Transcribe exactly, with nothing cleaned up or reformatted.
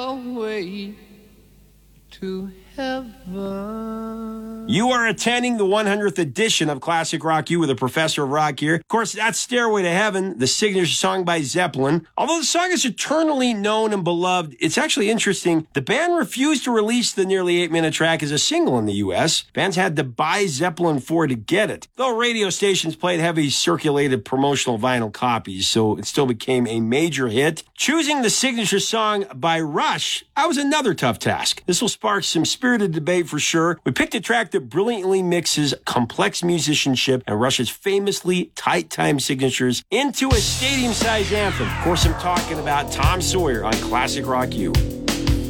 away to heaven. You are attending the one hundredth edition of Classic Rock U with a professor of rock here. Of course, that's Stairway to Heaven, the signature song by Zeppelin. Although the song is eternally known and beloved, it's actually interesting. The band refused to release the nearly eight-minute track as a single in the U S. Fans had to buy Zeppelin four to get it. Though radio stations played heavy circulated promotional vinyl copies, so it still became a major hit. Choosing the signature song by Rush, that was another tough task. This will spark some spirited debate for sure. We picked a track that brilliantly mixes complex musicianship and Rush's famously tight time signatures into a stadium-sized anthem. Of course, I'm talking about Tom Sawyer on Classic Rock U.